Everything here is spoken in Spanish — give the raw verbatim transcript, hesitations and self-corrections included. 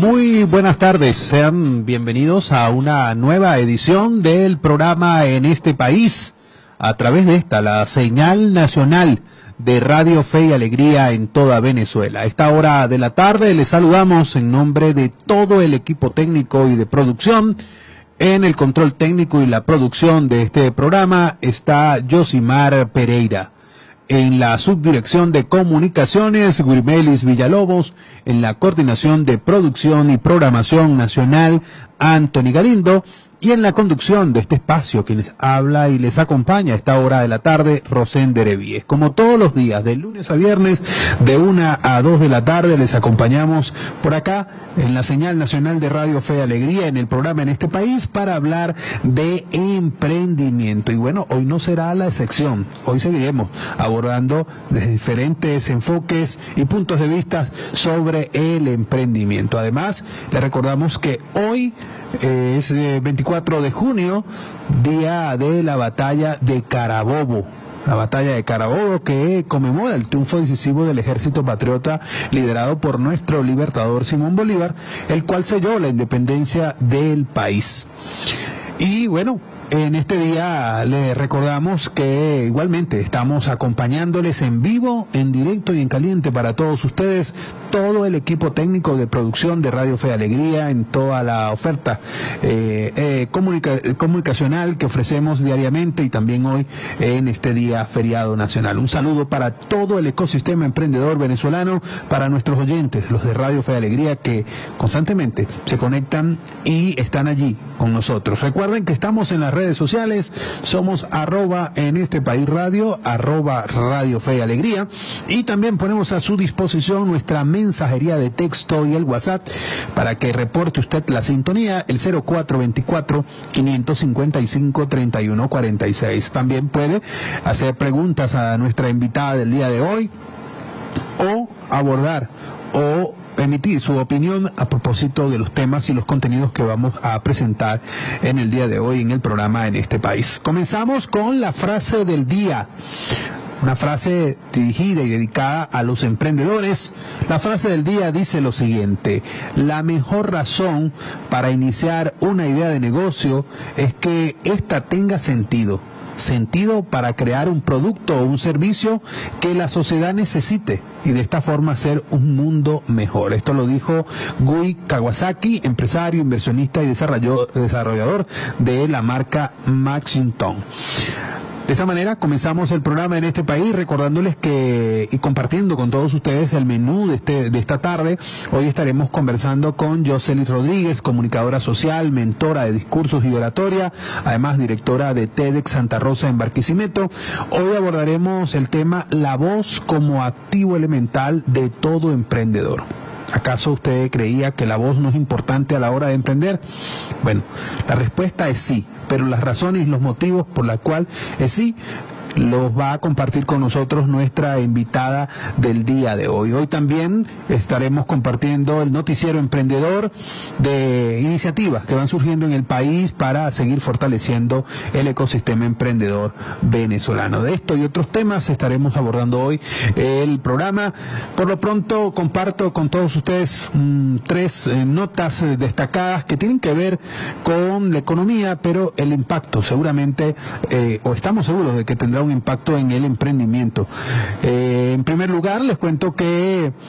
Muy buenas tardes, sean bienvenidos a una nueva edición del programa En este País, a través de esta, la señal nacional de Radio Fe y Alegría en toda Venezuela. A esta hora de la tarde les saludamos en nombre de todo el equipo técnico y de producción. En el control técnico y la producción de este programa está Yosimar Pereira. En la subdirección de comunicaciones, Guirmelis Villalobos. En la coordinación de producción y programación nacional, Anthony Galindo. Y en la conducción de este espacio, que les habla y les acompaña a esta hora de la tarde, Rosén Derevíes. Como todos los días, de lunes a viernes, de una a dos de la tarde, les acompañamos por acá, en la señal nacional de Radio Fe y Alegría, en el programa En este País, para hablar de emprendimiento. Y bueno, hoy no será la excepción. Hoy seguiremos abordando desde diferentes enfoques y puntos de vista sobre el emprendimiento. Además, les recordamos que hoy eh, es eh, veinticuatro de junio, día de la batalla de Carabobo. La batalla de Carabobo, que conmemora el triunfo decisivo del ejército patriota liderado por nuestro libertador Simón Bolívar, el cual selló la independencia del país. Y bueno, en este día les recordamos que igualmente estamos acompañándoles en vivo, en directo y en caliente para todos ustedes, todo el equipo técnico de producción de Radio Fe y Alegría, en toda la oferta eh, eh, comunica comunicacional que ofrecemos diariamente y también hoy en este día feriado nacional. Un saludo para todo el ecosistema emprendedor venezolano, para nuestros oyentes, los de Radio Fe y Alegría, que constantemente se conectan y están allí con nosotros. Recuerden que estamos en las redes sociales, somos arroba en este país radio, arroba Radio Fe y Alegría, y también ponemos a su disposición nuestra mensajería de texto y el WhatsApp para que reporte usted la sintonía, el cero cuatro veinticuatro, quinientos cincuenta y cinco, treinta y uno cuarenta y seis. También puede hacer preguntas a nuestra invitada del día de hoy o abordar o emitir su opinión a propósito de los temas y los contenidos que vamos a presentar en el día de hoy en el programa En este País. Comenzamos con la frase del día, una frase dirigida y dedicada a los emprendedores. La frase del día dice lo siguiente: la mejor razón para iniciar una idea de negocio es que ésta tenga sentido. Sentido para crear un producto o un servicio que la sociedad necesite y de esta forma hacer un mundo mejor. Esto lo dijo Gui Kawasaki, empresario, inversionista y desarrollador de la marca Maxington. De esta manera comenzamos el programa En este País, recordándoles que y compartiendo con todos ustedes el menú de este de esta tarde. Hoy estaremos conversando con Jocelyn Rodríguez, comunicadora social, mentora de discursos y oratoria, además directora de TEDx Santa Rosa en Barquisimeto. Hoy abordaremos el tema la voz como activo elemental de todo emprendedor. ¿Acaso usted creía que la voz no es importante a la hora de emprender? Bueno, la respuesta es sí, pero las razones y los motivos por la cual es sí los va a compartir con nosotros nuestra invitada del día de hoy. Hoy también estaremos compartiendo el noticiero emprendedor de iniciativas que van surgiendo en el país para seguir fortaleciendo el ecosistema emprendedor venezolano. De esto y otros temas estaremos abordando hoy el programa. Por lo pronto comparto con todos ustedes mmm, tres eh, notas eh, destacadas que tienen que ver con la economía, pero el impacto seguramente, eh, o estamos seguros de que tendrá un impacto en el emprendimiento. Eh, en primer lugar, les cuento que